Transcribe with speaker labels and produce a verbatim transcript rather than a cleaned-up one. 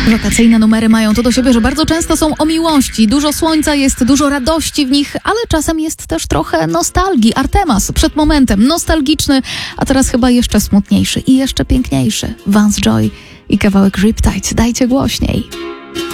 Speaker 1: Wakacyjne numery mają to do siebie, że bardzo często są o miłości. Dużo słońca jest, dużo radości w nich, ale czasem jest też trochę nostalgii. Artemas przed momentem nostalgiczny, a teraz chyba jeszcze smutniejszy i jeszcze piękniejszy. Vance Joy i kawałek Riptide. Dajcie głośniej.